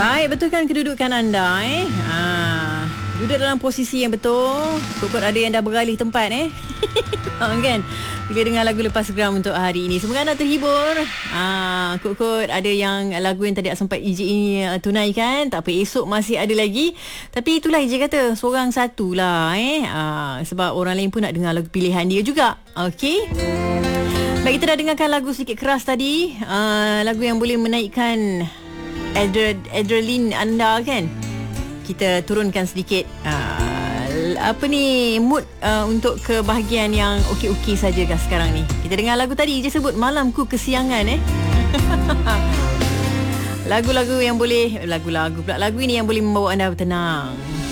Baik, betulkan kedudukan anda duduk dalam posisi yang betul. Kukut ada yang dah beralih tempat kan? Bila dengar lagu Lepas Geram untuk hari ini, semoga anda terhibur. Kukut ada yang lagu yang tadi sempat EJ ini tunaikan. Tak apa, esok masih ada lagi. Tapi itulah EJ kata, seorang satu lah sebab orang lain pun nak dengar lagu pilihan dia juga. Okey. Baik, kita dah dengarkan lagu sedikit keras tadi. Lagu yang boleh menaikkan adrenalin anda kan. Kita turunkan sedikit mood untuk kebahagiaan yang okey-okey saja sekarang ni. Kita dengar lagu tadi je sebut Malamku Kesiangan lagu-lagu yang boleh lagu ini yang boleh membawa anda tenang.